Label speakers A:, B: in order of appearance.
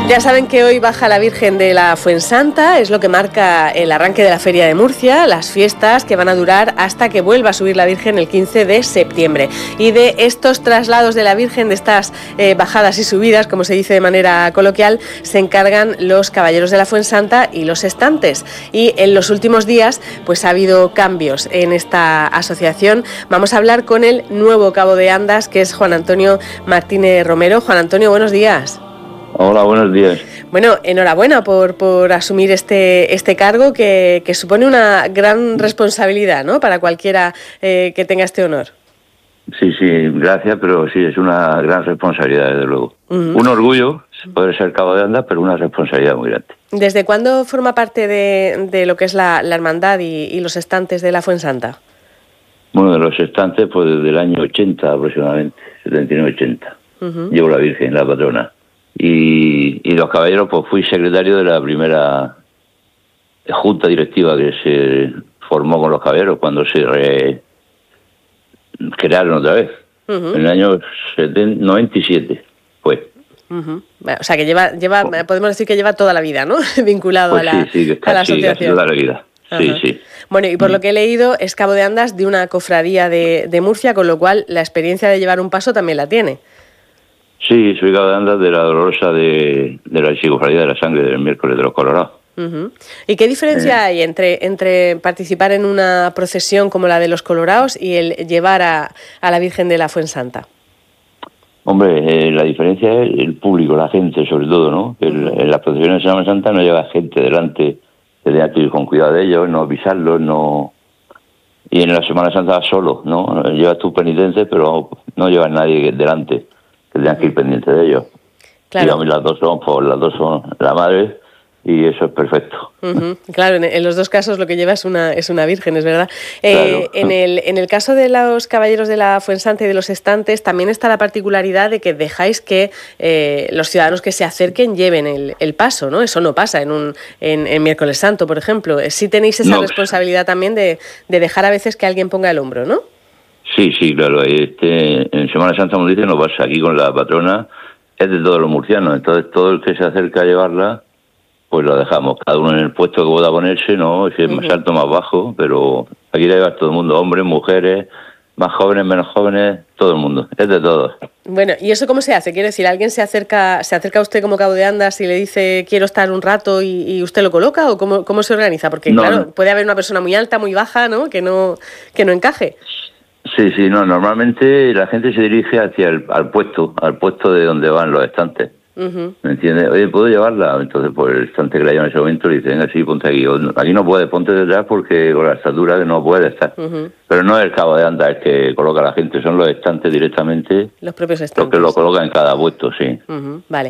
A: Ya saben que hoy baja la Virgen de la Fuensanta, es lo que marca el arranque de la Feria de Murcia, las fiestas que van a durar hasta que vuelva a subir la Virgen el 15 de septiembre. Y de estos traslados de la Virgen, de estas bajadas y subidas, como se dice de manera coloquial, se encargan los caballeros de la Fuensanta y los estantes. Y en los últimos días pues ha habido cambios en esta asociación. Vamos a hablar con el nuevo cabo de Andas, que es Juan Antonio Martínez Romero. Juan Antonio, buenos días.
B: Hola, buenos días.
A: Bueno, enhorabuena por asumir este cargo que supone una gran responsabilidad, ¿no?, para cualquiera que tenga este honor.
B: Sí, gracias, pero sí, es una gran responsabilidad, desde luego. Un orgullo poder ser cabo de Andas, pero una responsabilidad muy grande.
A: ¿Desde cuándo forma parte de lo que es la hermandad y los estantes de la Fuensanta?
B: Bueno, de los estantes, pues desde el año 80 aproximadamente, 79-80. Llevo la Virgen, la patrona. Y los caballeros, pues fui secretario de la primera junta directiva que se formó con los caballeros cuando se crearon otra vez, en el año 97 fue.
A: O sea, que lleva, podemos decir que lleva toda la vida, ¿no?, vinculado
B: pues
A: a la asociación.
B: Toda la vida. Sí.
A: Bueno, y por lo que he leído, es cabo de Andas de una cofradía de Murcia, con lo cual la experiencia de llevar un paso también la tiene.
B: Sí, soy cabo de Andas de la Dolorosa de la Cofradía de la Sangre del miércoles de los Colorados.
A: ¿Y qué diferencia hay entre participar en una procesión como la de los Colorados y el llevar a la Virgen de la Fuensanta?
B: Hombre, la diferencia es el público, la gente sobre todo, ¿no? En las procesiones de Semana Santa no lleva gente delante, que tenga que ir con cuidado de ellos, no pisarlos, no... Y en la Semana Santa solo, ¿no? Llevas tus penitentes, pero no llevas nadie delante, que tengas que ir pendiente de ellos.
A: Claro.
B: Digamos, las dos son la madre, y eso es perfecto.
A: Claro, en los dos casos lo que lleva es una virgen, es verdad.
B: Claro.
A: En el caso de los caballeros de la Fuensanta y de los estantes, también está la particularidad de que dejáis que los ciudadanos que se acerquen lleven el paso, ¿no? Eso no pasa en Miércoles Santo, por ejemplo. Sí tenéis esa responsabilidad también de dejar a veces que alguien ponga el hombro, ¿no?
B: Sí, claro. En Semana Santa, como dicen, no pasa. Aquí con la patrona es de todos los murcianos, entonces todo el que se acerca a llevarla, pues lo dejamos, cada uno en el puesto que pueda ponerse, ¿no? Si es más alto, más bajo, pero aquí la lleva todo el mundo, hombres, mujeres, más jóvenes, menos jóvenes, todo el mundo, es de todos.
A: Bueno, ¿y eso cómo se hace? Quiero decir, ¿alguien se acerca a usted como cabo de Andas y le dice quiero estar un rato y usted lo coloca, o cómo se organiza? Porque claro, puede haber una persona muy alta, muy baja, ¿no?, que no encaje.
B: Sí, normalmente la gente se dirige hacia al puesto de donde van los estantes. ¿Me entiendes? Oye, ¿puedo llevarla? Entonces, pues el estante que la lleva en ese momento le dice, venga, sí, ponte aquí. Aquí no puedes, ponte detrás porque con la estatura no puede estar. Pero no es el cabo de Andas el que coloca a la gente, son los estantes directamente.
A: Los propios estantes.
B: Los que lo colocan en cada puesto, sí.
A: Vale.